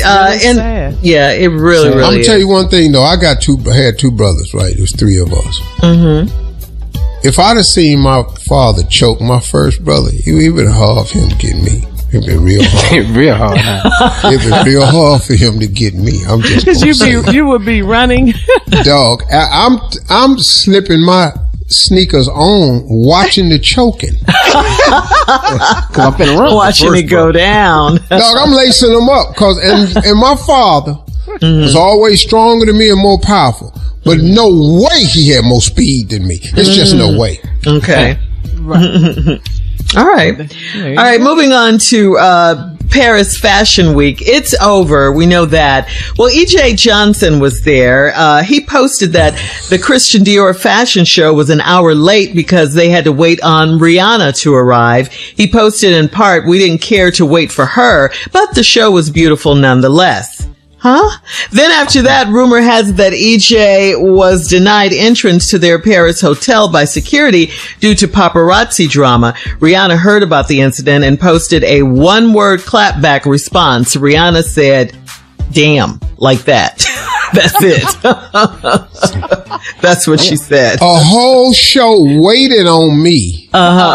sad. Yeah, it really I'm gonna is. tell you one thing though. I had two brothers, right? It was three of us. Mm-hmm. If I'd have seen my father choke my first brother, it would have hard for him to get me. It'd been real hard. Real hard. Huh? It'd been real hard for him to get me. I'm just Because you would be running. dog. I'm slipping my sneakers on, watching the choking. Cause I'm finna run. Watching it go down. Dog, I'm lacing them up and my father was always stronger than me and more powerful. But no way he had more speed than me. It's just no way. Okay. Right. All right. Moving on to Paris Fashion Week. It's over. We know that. Well, E.J. Johnson was there. He posted that the Christian Dior fashion show was an hour late because they had to wait on Rihanna to arrive. He posted in part, "We didn't care to wait for her, but the show was beautiful nonetheless." Huh? Then after that, rumor has it that EJ was denied entrance to their Paris hotel by security due to paparazzi drama. Rihanna heard about the incident and posted a one-word clapback response. Rihanna said, "Damn," like that. That's it. That's what she said. A whole show waited on me.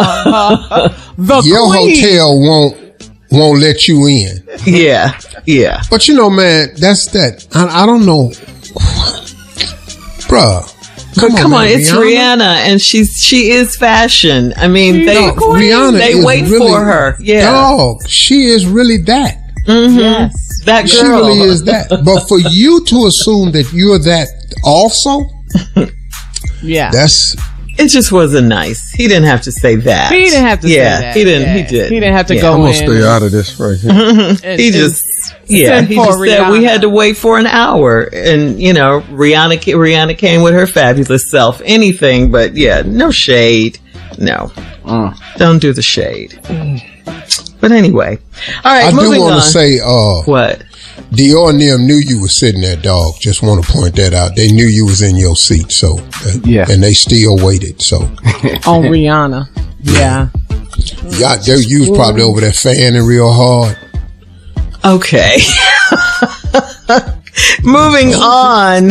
Your hotel won't let you in. Yeah. But you know, man, that's that. I don't know, bruh. Come on, it's Rihanna, and she is fashion. I mean, Rihanna they wait really, for her. Yeah, dog, she is really that. Mm-hmm. Yes, that girl. She really is that. But for you to assume that you're that also, yeah, it just wasn't nice. He didn't have to say that. He didn't have to say that. Yeah, he didn't. He did. He didn't have to go I'm in. gonna stay out of this right here. He just said we had to wait for an hour, and you know, Rihanna came with her fabulous self. Anything but no shade. No, don't do the shade. But anyway, all right. I do moving want on. to say, what? Dior and them knew you was sitting there, dog. Just want to point that out. They knew you was in your seat, so and they still waited. So on Rihanna, yeah, you was probably over there fanning real hard. Okay. Moving on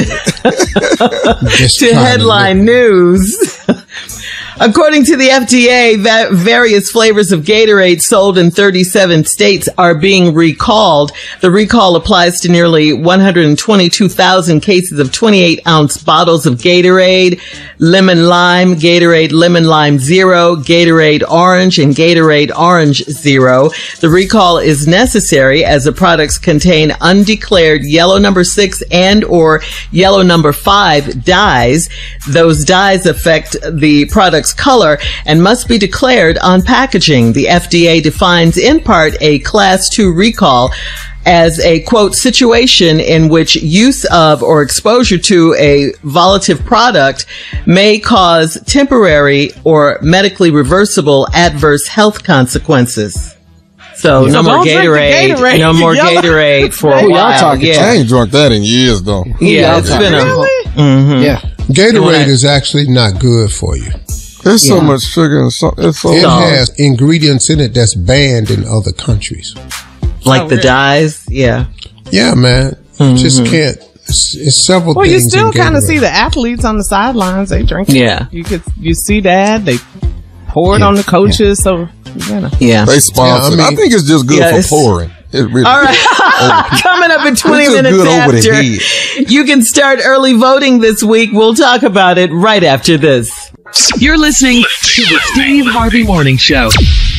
to headline news. According to the FDA, various flavors of Gatorade sold in 37 states are being recalled. The recall applies to nearly 122,000 cases of 28-ounce bottles of Gatorade, Lemon Lime, Gatorade Lemon Lime Zero, Gatorade Orange, and Gatorade Orange Zero. The recall is necessary as the products contain undeclared yellow number 6 and or yellow number 5 dyes. Those dyes affect the product's color and must be declared on packaging. The FDA defines in part a Class 2 recall as a, quote, situation in which use of or exposure to a volatile product may cause temporary or medically reversible adverse health consequences. So no more Gatorade. No more Gatorade for a while. I ain't drunk that in years, though. Yeah, it's been Yeah. Gatorade is actually not good for you. There's so much sugar and it has ingredients in it that's banned in other countries. Like the dyes? Yeah. Yeah, man. Just can't. It's several things. Well, you still kind of see the athletes on the sidelines. They drink. Yeah. You see that. They pour it on the coaches. So, you know. Yeah. They sponsor. I think it's just good for pouring. Really all right. Coming up in 20 minutes after. You can start early voting this week. We'll talk about it right after this. You're listening to the Steve Harvey Morning Show.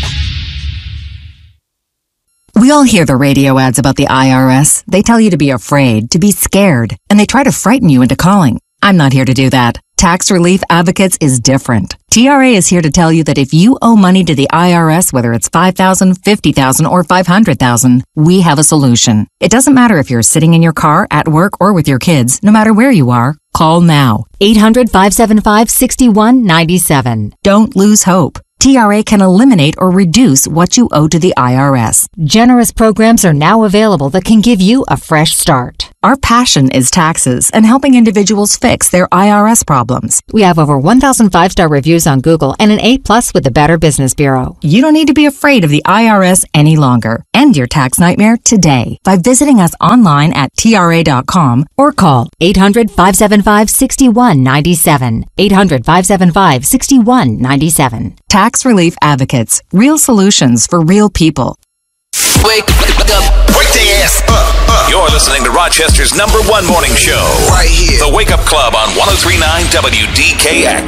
We all hear the radio ads about the IRS. They tell you to be afraid, to be scared, and they try to frighten you into calling. I'm not here to do that. Tax Relief Advocates is different. TRA is here to tell you that if you owe money to the IRS, whether it's $5,000, $50,000, or $500,000, we have a solution. It doesn't matter if you're sitting in your car, at work, or with your kids. No matter where you are, call now. 800-575-6197. Don't lose hope. TRA can eliminate or reduce what you owe to the IRS. Generous programs are now available that can give you a fresh start. Our passion is taxes and helping individuals fix their IRS problems. We have over 1,000 5-star reviews on Google and an A+ with the Better Business Bureau. You don't need to be afraid of the IRS any longer. End your tax nightmare today by visiting us online at TRA.com or call 800-575-6197. 800-575-6197. Tax Relief Advocates. Real solutions for real people. Wake up. Wake their ass up. You're listening to Rochester's #1 morning show. Right here. The Wake Up Club on 103.9 WDKX.